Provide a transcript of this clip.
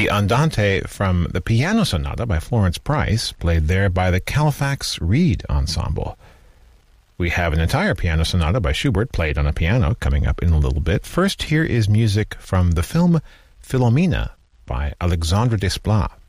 the Andante from the Piano Sonata by Florence Price, played there by the Califax Reed Ensemble. We have an entire piano sonata by Schubert played on a piano coming up in a little bit. First, here is music from the film Philomena by Alexandre Desplat.